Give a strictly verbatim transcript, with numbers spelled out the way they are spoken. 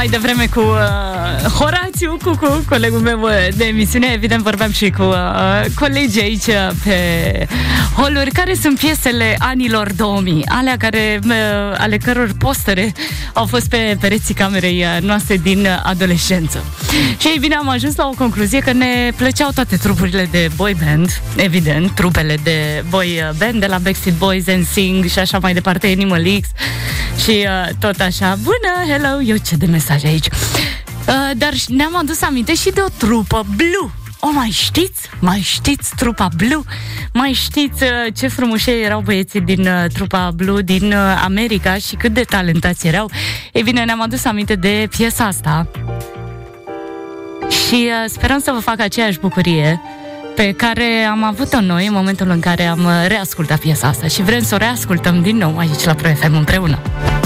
Mai devreme cu uh, Horațiu, cu, cu colegul meu de emisiune, evident vorbeam și cu uh, colegii aici pe holuri, care sunt piesele anilor două mii, alea care, uh, ale căror postere au fost pe pereții camerei noastre din adolescență. Și ei bine, am ajuns la o concluzie că ne plăceau toate trupurile de boy band, evident, trupele de boy band, de la Backstreet Boys, N Sync și așa mai departe, Animal X și uh, tot așa. Bună, hello, eu ce de mesaj aici. Uh, dar ne-am adus aminte și de o trupă Blue. O, mai știți? Mai știți trupa Blue? Mai știți uh, ce frumușei erau băieții din uh, trupa Blue din uh, America și cât de talentați erau? Ei bine, ne-am adus aminte de piesa asta și uh, sperăm să vă fac aceeași bucurie pe care am avut-o noi în momentul în care am reascultat piesa asta și vrem să o reascultăm din nou aici la Pro F M împreună.